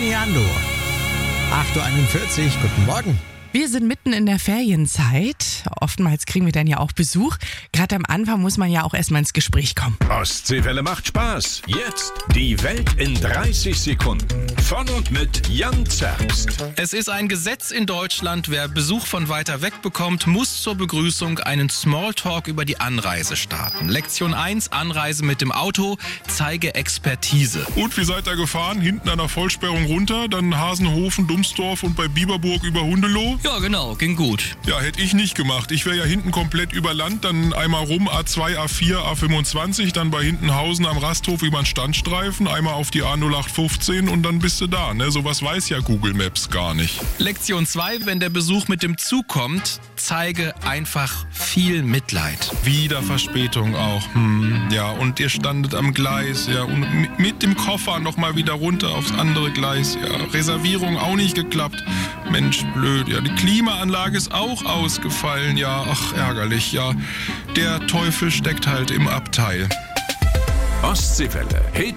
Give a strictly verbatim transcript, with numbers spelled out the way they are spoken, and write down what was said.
Leando. acht Uhr einundvierzig, guten Morgen. Wir sind mitten in der Ferienzeit. Oftmals kriegen wir dann ja auch Besuch. Gerade am Anfang muss man ja auch erstmal ins Gespräch kommen. Ostseewelle macht Spaß. Jetzt die Welt in dreißig Sekunden. Von und mit Jan Zerbst. Es ist ein Gesetz in Deutschland, wer Besuch von weiter weg bekommt, muss zur Begrüßung einen Smalltalk über die Anreise starten. Lektion eins, Anreise mit dem Auto, zeige Expertise. Und wie seid ihr gefahren? Hinten an der Vollsperrung runter, dann Hasenhofen, Dumsdorf und bei Bieberburg über Hundeloh? Ja, genau, ging gut. Ja, hätte ich nicht gemacht. Ich wäre ja hinten komplett über Land, dann einmal rum A zwei, A vier, A fünfundzwanzig, dann bei Hintenhausen am Rasthof über den Standstreifen, einmal auf die A null acht fünfzehn und dann bist du da. Ne? Sowas weiß ja Google Maps gar nicht. Lektion zwei, wenn der Besuch mit dem Zug kommt, zeige einfach viel Mitleid. Wieder Verspätung auch. Hm, ja, und ihr standet am Gleis, ja, und mit, mit dem Koffer nochmal wieder runter aufs andere Gleis, ja. Reservierung auch nicht geklappt. Mensch, blöd, ja. Die Klimaanlage ist auch ausgefallen, ja. Ach, ärgerlich, ja. Der Teufel steckt halt im Abteil. Ostseewelle.